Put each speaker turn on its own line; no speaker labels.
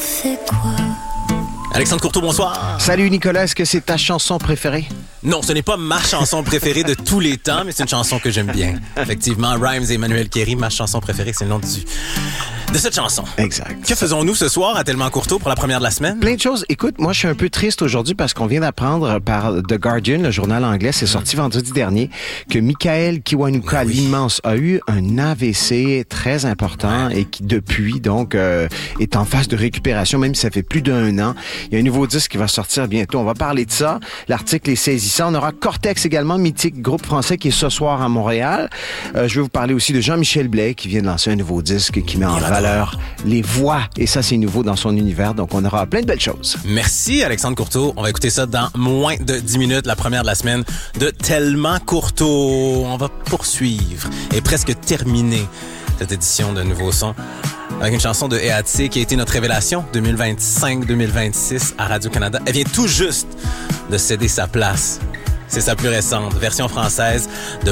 fait quoi?
Alexandre Courteau, bonsoir.
Salut Nicolas, est-ce que c'est ta chanson préférée?
Non, ce n'est pas ma chanson préférée de tous les temps, mais c'est une chanson que j'aime bien. Effectivement, Rhymes et Emmanuel Kerry, ma chanson préférée, c'est le nom de cette chanson.
Exact.
Que faisons-nous ce soir à Tellement Courteau pour la première de la semaine?
Plein de choses. Écoute, moi, je suis un peu triste aujourd'hui parce qu'on vient d'apprendre par The Guardian, le journal anglais, c'est sorti vendredi dernier, que Michael Kiwanuka, l'immense, a eu un AVC très important et qui, depuis, donc, est en phase de récupération, même si ça fait plus d'1 an. Il y a un nouveau disque qui va sortir bientôt. On va parler de ça. L'article est saisissant. On aura Cortex également, mythique groupe français qui est ce soir à Montréal. Je vais vous parler aussi de Jean-Michel Blais qui vient de lancer un nouveau disque qui met en valeur les voix. Et ça, c'est nouveau dans son univers. Donc, on aura plein de belles choses.
Merci, Alexandre Courteau. On va écouter ça dans moins de 10 minutes, la première de la semaine de Tellement Courteau. On va poursuivre et presque terminer cette édition de Nouveau Son avec une chanson de EATC qui a été notre révélation 2025-2026 à Radio-Canada. Elle vient tout juste de céder sa place. C'est sa plus récente version française de